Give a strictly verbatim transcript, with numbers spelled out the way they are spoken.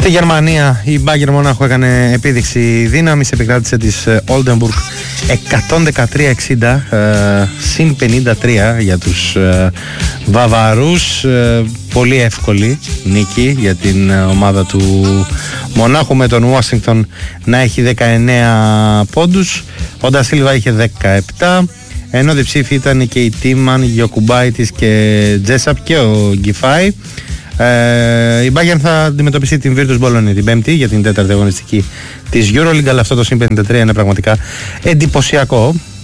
Στη Γερμανία η Bayern Μονάχου έκανε επίδειξη δύναμης, επικράτησε της Oldenburg εκατόν δεκατρία εξήντα, ε, συν πενήντα τρία για τους ε, Βαβαρούς. Ε, πολύ εύκολη νίκη για την ομάδα του Μονάχου, με τον Washington να έχει δεκαεννέα πόντους, ο Ντασίλβα είχε δεκαεπτά, ενώ διψήφοι ήταν και η Τίμαν, Γιοκουμπάιτης και Τζέσαπ και ο Γκιφάι. Ε, η Bayern θα αντιμετωπίσει την Virtus Bologna την Πέμπτη για την τέταρτη αγωνιστική της EuroLeague, αλλά αυτό το συν πενήντα τρία είναι πραγματικά εντυπωσιακό.